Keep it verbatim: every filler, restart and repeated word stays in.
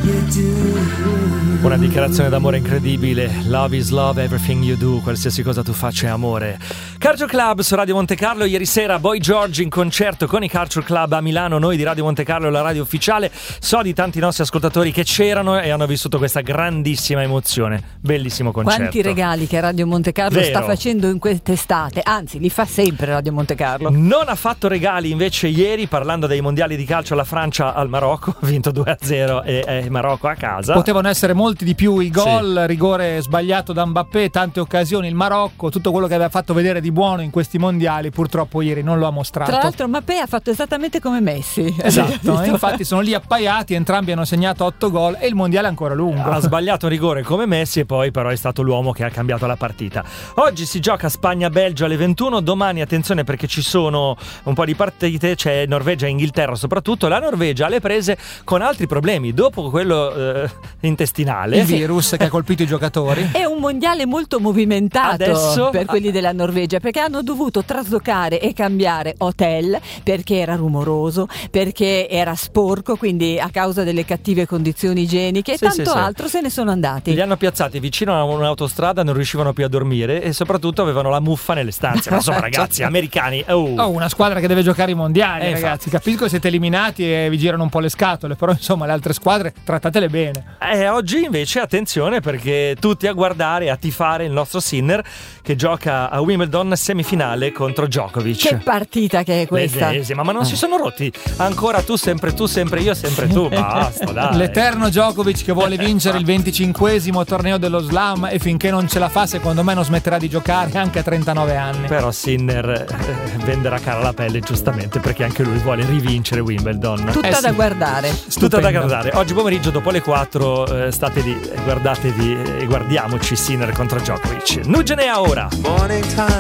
Una dichiarazione d'amore incredibile. Love is love, everything you do. Qualsiasi cosa tu faccia è amore. Culture Club su Radio Monte Carlo. Ieri sera Boy George in concerto con i Culture Club a Milano. Noi di Radio Monte Carlo, la radio ufficiale. So di tanti nostri ascoltatori che c'erano e hanno vissuto questa grandissima emozione. Bellissimo concerto. Quanti regali che Radio Monte Carlo Vero. sta facendo in quest'estate. Anzi, li fa sempre Radio Monte Carlo. Non ha fatto regali invece ieri, parlando dei mondiali di calcio. La Francia al Marocco ha vinto due a zero e, e Marocco a casa. Potevano essere molti di più i gol, sì. Rigore sbagliato da Mbappé, tante occasioni. Il Marocco, tutto quello che aveva fatto vedere di buono in questi mondiali, purtroppo ieri non lo ha mostrato. Tra l'altro Mbappé ha fatto esattamente come Messi. Esatto, infatti sono lì appaiati, entrambi hanno segnato otto gol e il mondiale è ancora lungo. Ha sbagliato un rigore come Messi e poi però è stato l'uomo che ha cambiato la partita. Oggi si gioca Spagna-Belgio alle ventuno, domani attenzione perché ci sono un po' di partite, c'è Norvegia e Inghilterra soprattutto. La Norvegia ha le prese con altri problemi, dopo quello eh, intestinale. Il virus che ha colpito i giocatori. È un mondiale molto movimentato adesso, per quelli della Norvegia, perché hanno dovuto traslocare e cambiare hotel perché era rumoroso, perché era sporco, quindi a causa delle cattive condizioni igieniche e sì, tanto sì, sì. altro se ne sono andati. Li hanno piazzati vicino a un'autostrada, non riuscivano più a dormire e soprattutto avevano la muffa nelle stanze. Ma insomma ragazzi, americani. Oh. oh, una squadra che deve giocare i mondiali, eh, ragazzi. infatti. Capisco che siete eliminati e vi girano un po' le scatole, però insomma le altre squadre trattatele bene. Eh, oggi invece attenzione perché tutti a guardare, a tifare il nostro Sinner che gioca a Wimbledon semifinale contro Djokovic. Che partita che è questa? L'ennesima, ma non si sono rotti ancora, tu sempre tu, sempre io, sempre tu, basta dai. L'eterno Djokovic che vuole vincere il venticinquesimo torneo dello slam e finché non ce la fa secondo me non smetterà di giocare anche a trentanove anni. Però Sinner eh, venderà cara la pelle giustamente perché anche lui vuole rivincere Wimbledon. Tutta eh sì. da guardare. Tutta da guardare. Oggi pomeriggio dopo le quattro eh, state lì, guardatevi e guardiamoci Sinner contro Djokovic. Nugenea ora.